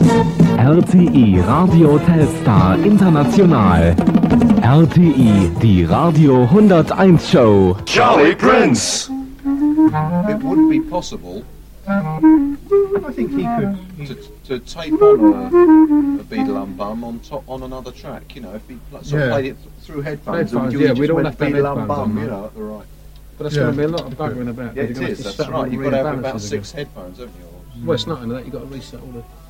RTI Radio Telstar International. RTI, die Radio 101 Show. Charlie Prince! It would be possible I think he could. to tape on a Beadle and Bum on another track, you know, if he sort of played it through headphones. Headphones, and yeah, just we'd all went have to have Beadle and headphones Bum, on, you man. know, at the right. But that's going to be a lot of buggering about. Yeah, You're it gonna have is, to that's set right. all You've got to have rebalances about again. 6 headphones, haven't you? Well, it's not only that, you've got to reset all the